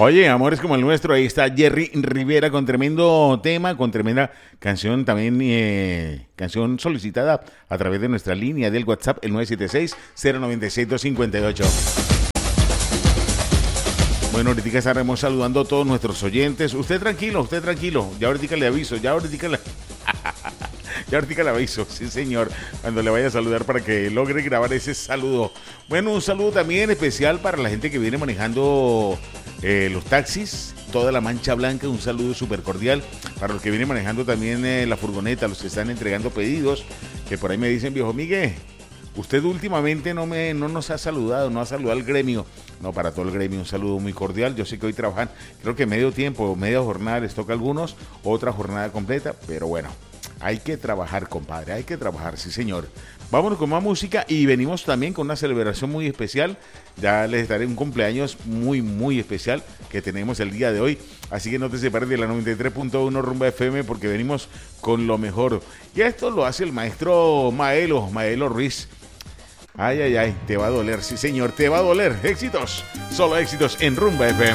Oye, amores como el nuestro, ahí está Jerry Rivera con tremendo tema, con tremenda canción también, canción solicitada a través de nuestra línea del WhatsApp, el 976-096-258. Bueno, ahorita estaremos saludando a todos nuestros oyentes. Usted tranquilo, ya ahorita le aviso, ya ahorita le aviso, sí señor, cuando le vaya a saludar para que logre grabar ese saludo. Bueno, un saludo también especial para la gente que viene manejando los taxis, toda la Mancha Blanca, un saludo súper cordial para los que vienen manejando también la furgoneta, los que están entregando pedidos, que por ahí me dicen, viejo Miguel, usted últimamente no nos ha saludado, no ha saludado al gremio. No, para todo el gremio un saludo muy cordial. Yo sé que hoy trabajan, creo que medio tiempo, media jornada les toca a algunos, otra jornada completa, pero bueno, hay que trabajar, compadre, hay que trabajar, sí señor. Vámonos con más música y venimos también con una celebración muy especial. Ya les daré un cumpleaños muy, muy especial que tenemos el día de hoy. Así que no te separes de la 93.1 Rumba FM porque venimos con lo mejor. Y esto lo hace el maestro Maelo Ruiz. Ay, te va a doler, sí señor, te va a doler. Éxitos, solo éxitos en Rumba FM.